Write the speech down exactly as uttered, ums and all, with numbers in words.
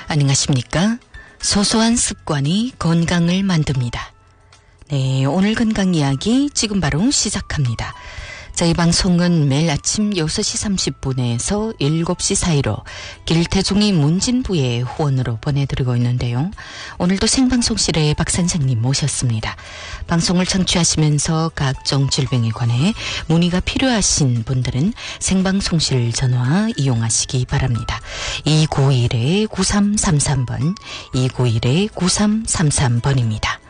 안녕하십니까? 소소한 습관이 건강을 만듭니다. 네, 오늘 건강 이야기 지금 바로 시작합니다. 저희 방송은 매일 아침 여섯 시 삼십 분에서 일곱 시 사이로 길태종이 문진부의 후원으로 보내드리고 있는데요. 오늘도 생방송실에 박 선생님 모셨습니다. 방송을 청취하시면서 각종 질병에 관해 문의가 필요하신 분들은 생방송실 전화 이용하시기 바랍니다. 이구일 구삼삼삼 번, 이구일 구삼삼삼 번입니다.